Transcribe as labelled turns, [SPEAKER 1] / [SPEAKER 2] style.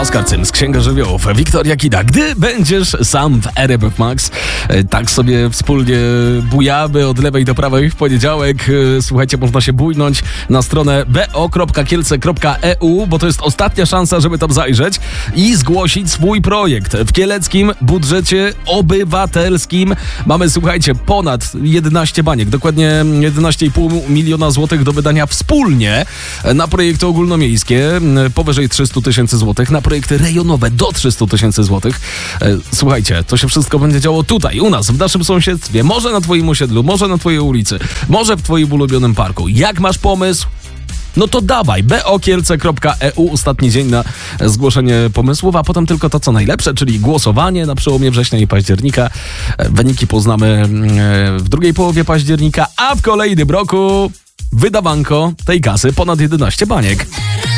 [SPEAKER 1] Oskar Cym z Księga Żywiołów, Wiktoria Kida. Gdy będziesz sam w RMF Max, tak sobie wspólnie bujamy od lewej do prawej w poniedziałek. Słuchajcie, można się bujnąć na stronę bo.kielce.eu, bo to jest ostatnia szansa, żeby tam zajrzeć i zgłosić swój projekt. W kieleckim budżecie obywatelskim mamy, słuchajcie, ponad 11 baniek, dokładnie 11,5 miliona złotych do wydania wspólnie na projekty ogólnomiejskie, powyżej 300 tysięcy złotych, na projekty rejonowe do 300 tysięcy złotych. Słuchajcie, to się wszystko będzie działo tutaj, u nas, w naszym sąsiedztwie, może na twoim osiedlu, może na twojej ulicy, może w twoim ulubionym parku. Jak masz pomysł? No to dawaj, bo.kielce.eu, ostatni dzień na zgłoszenie pomysłów, a potem tylko to, co najlepsze, czyli głosowanie na przełomie września i października. Wyniki poznamy w drugiej połowie października, a w kolejnym roku wydawanko tej kasy ponad 11 baniek.